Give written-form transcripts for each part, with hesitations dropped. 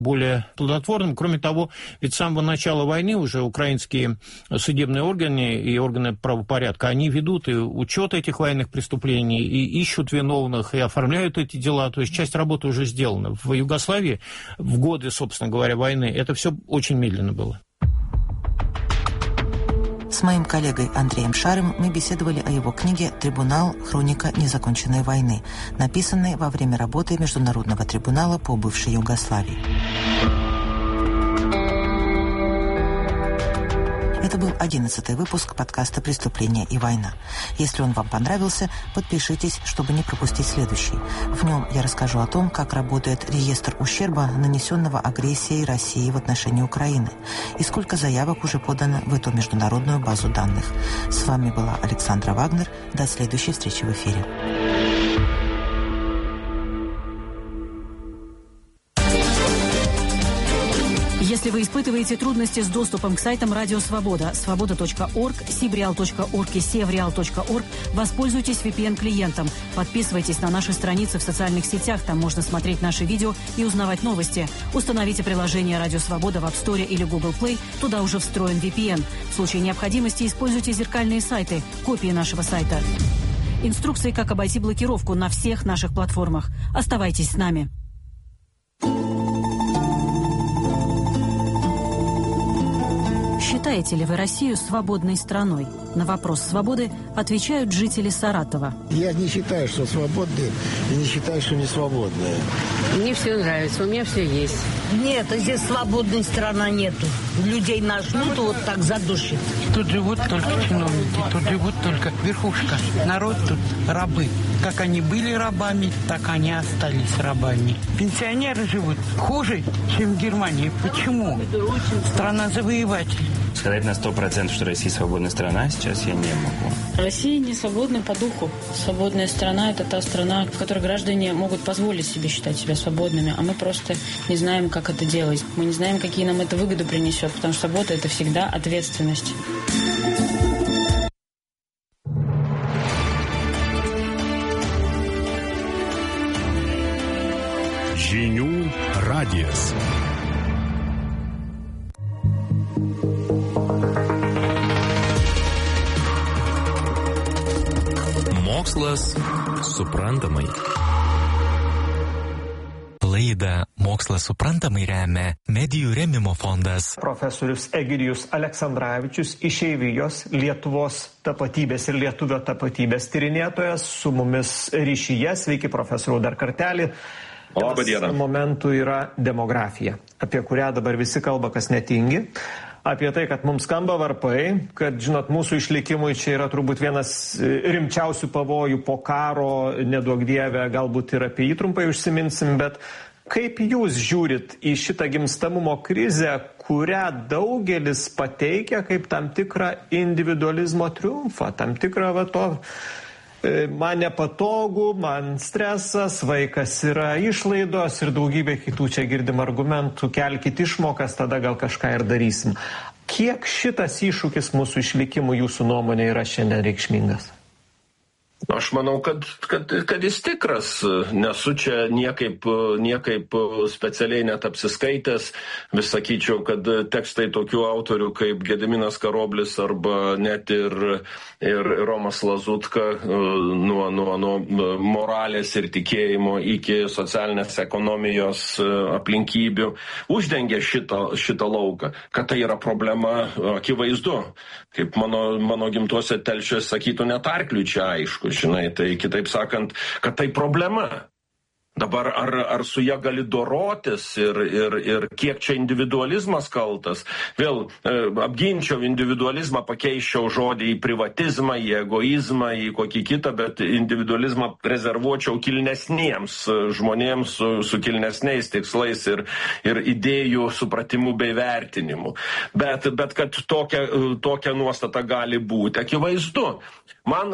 более плодотворным. Кроме того, ведь с самого начала войны уже украинские судебные органы и органы правопорядка, они ведут и учет этих военных преступлений, и ищут виновных, и оформляют эти дела. То есть часть работы уже сделана. В Югославии в годы, собственно говоря, войны это все очень медленно было. С моим коллегой Андреем Шарым мы беседовали о его книге «Трибунал. Хроника незаконченной войны», написанной во время работы Международного трибунала по бывшей Югославии. Это был 11-й выпуск подкаста «Преступление и война». Если он вам понравился, подпишитесь, чтобы не пропустить следующий. В нем я расскажу о том, как работает реестр ущерба, нанесенного агрессией России в отношении Украины, и сколько заявок уже подано в эту международную базу данных. С вами была Александра Вагнер. До следующей встречи в эфире. Если вы испытываете трудности с доступом к сайтам Радио Свобода, svoboda.org, sibreal.org и sevreal.org, воспользуйтесь VPN-клиентом. Подписывайтесь на наши страницы в социальных сетях, там можно смотреть наши видео и узнавать новости. Установите приложение Радио Свобода в App Store или Google Play, туда уже встроен VPN. В случае необходимости используйте зеркальные сайты, копии нашего сайта. Инструкции, как обойти блокировку на всех наших платформах. Оставайтесь с нами. Считаете ли вы Россию свободной страной? На вопрос свободы отвечают жители Саратова. Я не считаю, что свободные, и не считаю, что не свободные. Мне все нравится, у меня все есть. Нет, здесь свободной страны нету. Людей нажмут, вот так задушит. Тут живут только чиновники, тут живут только верхушка. Народ тут рабы. Как они были рабами, так они остались рабами. Пенсионеры живут хуже, чем в Германии. Почему? Страна завоеватель. Сказать на 100%, что Россия свободная страна, сейчас я не могу. Россия не свободна по духу. Свободная страна – это та страна, в которой граждане могут позволить себе считать себя свободными, а мы просто не знаем, как это делать. Мы не знаем, какие нам это выгоды принесет, потому что свобода – это всегда ответственность. Žinių radijas. Mokslas suprantamai. Laidą Mokslas suprantamai remia Medijų rėmimo fondas. Profesorius Egidijus Aleksandravičius, išeivijos Lietuvos tapatybės ir lietuvio tapatybės tyrinėtojas, su mumis ryšyje. Sveiki, profesoriau, dar kartelį. Labą dieną. Momentų yra demografija, apie kurią dabar visi kalba, kas netingi. Apie tai, kad mums skamba varpai, kad, žinot, mūsų išlikimui čia yra turbūt vienas rimčiausių pavojų po karo, neduok dieve, galbūt ir apie jį trumpai užsiminsim, bet kaip jūs žiūrit į šitą gimstamumo krizę, kurią daugelis pateikia kaip tam tikrą individualizmo triumfą, tam tikrą va to, man nepatogu, man stresas, vaikas yra išlaidos ir daugybė kitų čia girdim argumentų, kelkit išmokas, tada gal kažką ir darysim. Kiek šitas iššūkis mūsų išlikimų jūsų nuomonė yra šiandien reikšmingas? Aš manau, kad jis tikras. Nesu čia niekaip specialiai net apsiskaitęs. Vis sakyčiau, kad tekstai tokių autorių kaip Gediminas Karoblis arba net ir Romas Lazutka nuo moralės ir tikėjimo iki socialinės ekonomijos aplinkybių uždengia šitą lauką, kad tai yra problema akivaizdu. Kaip mano gimtuose telšiuose sakytų, net arkliui čia aišku. Žinai, tai kitaip sakant, kad tai problema. Dabar ar su ją gali dorotis ir kiek čia individualizmas kaltas? Vėl apginčiau individualizmą, pakeiščiau žodį į privatizmą, į egoizmą, į kokį kitą, bet individualizmą rezervuočiau kilnesniems žmonėms su kilnesniais tikslais ir idėjų supratimu bei vertinimu. Bet kad tokia nuostata gali būti, akivaizdu. Man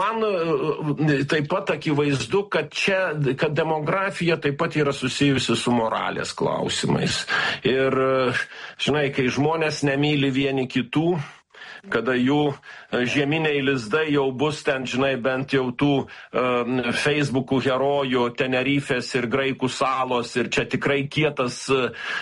taip pat akivaizdu, kad demografija taip pat yra susijusi su moralės klausimais. Ir, žinai, kai žmonės nemyli vieni kitų, kada jų žieminiai lizdai jau bus ten, žinai, bent jau tų Facebook'ų herojų, Tenerifės ir Graikų salos, ir čia tikrai kietas